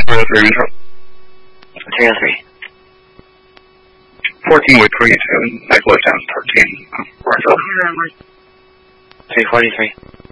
303 intro. 303. 14 with 22, neck left down 13. 343.